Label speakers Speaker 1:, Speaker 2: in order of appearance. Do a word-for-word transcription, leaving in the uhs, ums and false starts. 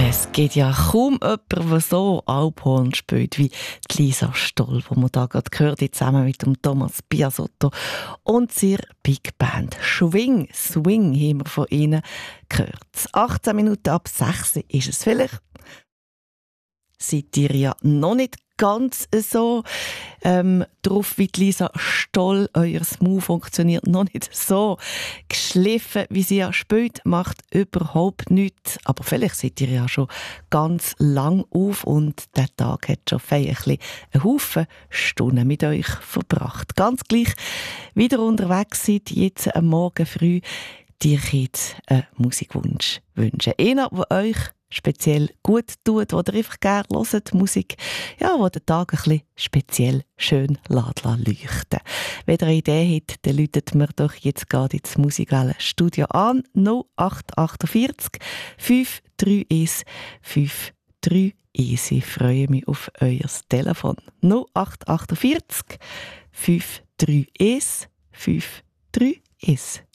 Speaker 1: Es gibt ja kaum jemanden, der so Alphorn spielt wie die Lisa Stoll, die wir hier gerade gehört haben, zusammen mit dem Thomas Biasotto und seiner Big Band. Schwing, Swing haben wir von ihnen gehört. achtzehn Minuten ab sechs ist es vielleicht. Seid ihr ja noch nicht ganz so ähm, drauf wie die Lisa Stoll. Euer Smooth funktioniert noch nicht so geschliffen, wie sie ja spielt, macht überhaupt nichts. Aber vielleicht seid ihr ja schon ganz lang auf und der Tag hat schon feierlich einen Haufen Stunden mit euch verbracht. Ganz gleich wieder unterwegs seid, jetzt am Morgen früh, dir könnt einen Musikwunsch wünschen. Einer, der euch speziell gut tut, oder einfach gerne hört, Musik, ja, die den Tag ein bisschen speziell schön leuchten lässt. Wenn ihr eine Idee habt, dann läutet mir doch jetzt gerade ins Musikwellen-Studio an. null acht vier acht fünf drei eins fünf drei eins. Ich freue mich auf euer Telefon. null acht vier acht fünf drei eins fünf drei eins.